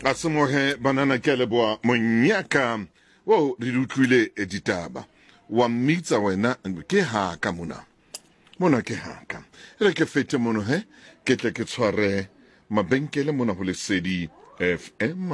Asemohe banana keleboa monyaka wo ridutlwile editaba wa mitsa wena ke ha ka mona ke ha ka ele ke fete mono he ke tle ke tshware mabenkele mona ho Lesedi FM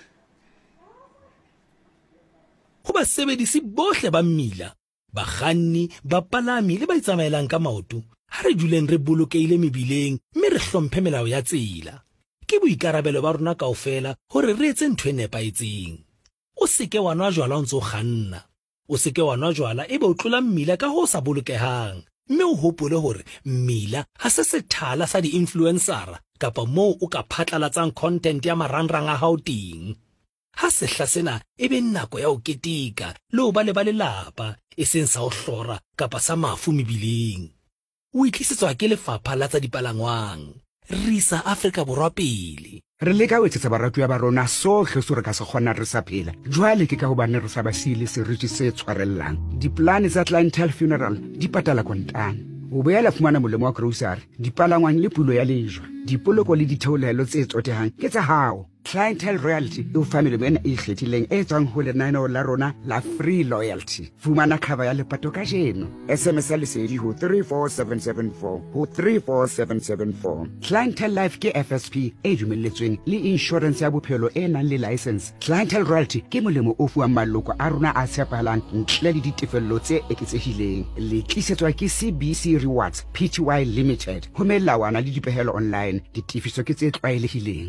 ho basebedisi bohle ba mmila bakganni bapalami le ba itsamaelang ka maoto ha re duleng re bolokehile mebileng mme re hlomphe melao ya tsela ke boikarabelo ba rona kaofela hore re etse ntho e nepaetseng o seke wa nwa jwala o ntse o kganna o seke wa nwa jwala ebe o tlola mmila ka ho sa bolokehang mme o hopole hore mmila ha se sethala sa di-influencera kapa moo o ka phatlalatsang content ya marangrang a hao teng ha sehla sena ebe nako ya ho ketika le ho ba le lelapa e seng sa ho hlora kapa sa mafu mebileng o itlisetswa ke lefapha la tsa dipalangwang Risa Afrika Borwa pele. Re leka ho etsetsa baratuwa ba rona sohle so re ka se kgona re sa phela. Jwale ke ka hobane re sa ba sile seriti se tshwarellang. Diplane tsa Clientele Funeral di patala kontane. O boela fumana molemo wa grocery, dipalangwang le pulo ya lejwa. Dipoloko le ditheolelo tse tsotehang ke tsa hao. Clientele Royalty e o family bena e kgethileng e tswang ho lenaneo la rona la Free Loyalty. Fumana cover ya lepato ka jeno. SMS ya Lesedi ho 34774 ho 34774. Clientele Life ke FSP e dumelletsweng le insurance ya bophelo e nang le license. Clientele Royalty ke molemo o fuwang maloko a rona a tshepahalang ntle le ditefello tse eketsehileng. Le tlisetswa ke CBC Rewards Pty Limited. Ho melawana le dipehelo online. Ditifiso ke tse tlwaelehileng.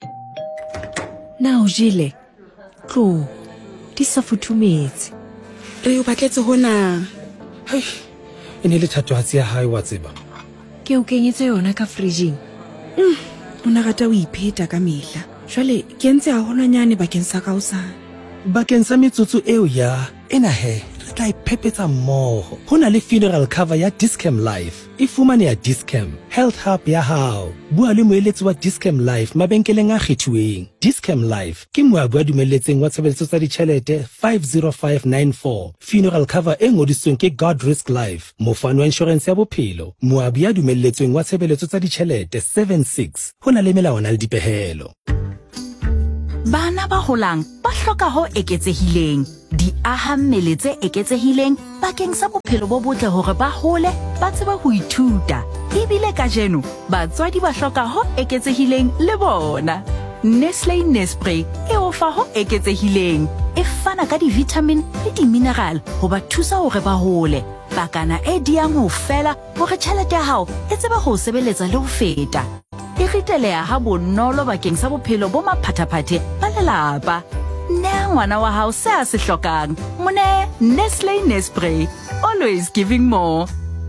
Na o jele tlo di sa futhumetse re o batletse hona hai ene le thatohatsi ya hae wa tseba ke o kenyetse yona ka fridging ona rata o ipheta ka mehla jwale ke ntse a holwanyane bakeng sa kaosana bakeng sa metsotso eo ya ena he re tla iphepetsa mmoho hona le funeral cover ya Discam Life e fumane ya Discam Health Hub ya hao bua le moeletsi wa Discam Life mabenkeleng a kgethuweng Discam Life ke moabi a dumelletseng wa tshebeletso tsa ditjhelete 50594 funeral cover e ngodisitsweng ke God Risk Life mofani wa insurance ya bophelo moabi ya dumelletsweng wa tshebeletso tsa ditjhelete 76 hona le melawana le dipehelo. Bana ba holang ba hloka ho eketsehileng di aha mmele tse eketsehileng bakeng sa bophelo bo botle hore ba hole ba tseba ho ithuta ebile ka jeno batswadi ba hloka ho eketsehileng le bona Nestlé Nespray e ofa ho eketsehileng e fana ka di-vitamin le di-mineral ho ba thusa hore ba hole bakana e diang ho fela hore tjhelete ya hao e tseba ho sebeletsa le ho feta e riteleha ha bonolo bakeng sa bophelo bo maphathaphathe ba lelapa nea ngwana wa hao se a se hlokang mone Nestlé Nespray always giving more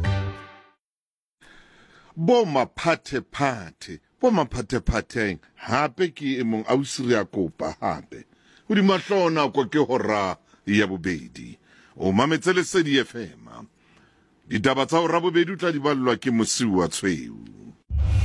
bo maphathephathe hape ke emong ausiri ya kopa hape ho di mahlona kwa ke hora ya bobedi o mametse Lesedi FM ditaba tsa hora bobedi tla di ballwa ke Mosiu wa Tshweu.